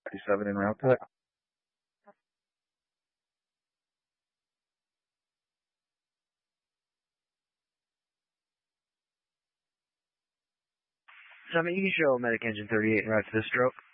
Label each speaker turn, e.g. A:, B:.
A: 37 en route to it. Summit, you can show medic engine 38 en route to the stroke.